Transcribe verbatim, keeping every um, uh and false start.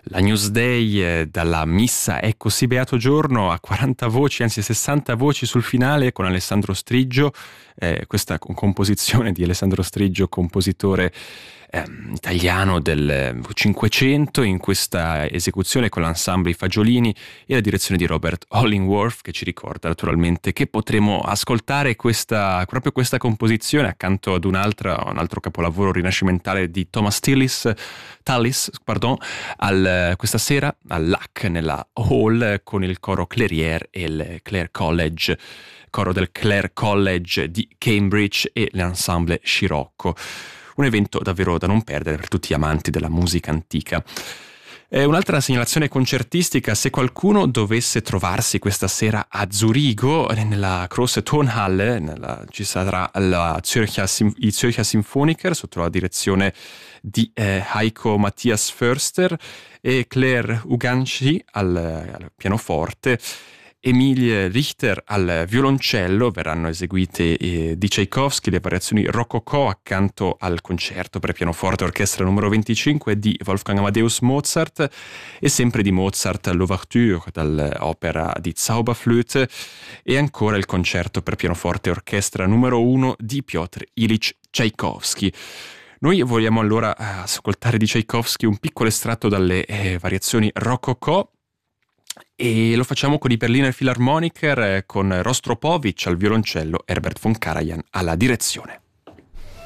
La Newsday eh, dalla Missa È così beato giorno a quaranta voci, anzi sessanta voci sul finale con Alessandro Striggio, eh, questa con composizione di Alessandro Striggio, compositore eh, italiano del Cinquecento, in questa esecuzione con l'ensemble I Fagiolini e la direzione di Robert Hollingworth, che ci ricorda naturalmente che potremo ascoltare questa, proprio questa composizione accanto ad un'altra, un altro capolavoro rinascimentale di Thomas Tallis, Tallis pardon, al, questa sera al L A C nella Hall con il coro Clairiere e il Clare College, coro del Clare College di Cambridge e l'ensemble Scirocco. Un evento davvero da non perdere per tutti gli amanti della musica antica. Eh, un'altra segnalazione concertistica: se qualcuno dovesse trovarsi questa sera a Zurigo, nella Große Tonhalle, nella, ci sarà la Zürcher, i Zürcher Symphoniker sotto la direzione di eh, Heiko Matthias Förster e Claire Uganci al, al pianoforte, Emilie Richter al violoncello. Verranno eseguite eh, di Tchaikovsky le variazioni Rococò accanto al concerto per pianoforte e orchestra numero venticinque di Wolfgang Amadeus Mozart, e sempre di Mozart l'Ouverture dall'opera di Zauberflöte, e ancora il concerto per pianoforte e orchestra numero uno di Piotr Ilyich Tchaikovsky. Noi vogliamo allora ascoltare di Tchaikovsky un piccolo estratto dalle eh, variazioni Rococò, e lo facciamo con i Berliner Philharmoniker, con Rostropovich al violoncello, Herbert von Karajan alla direzione.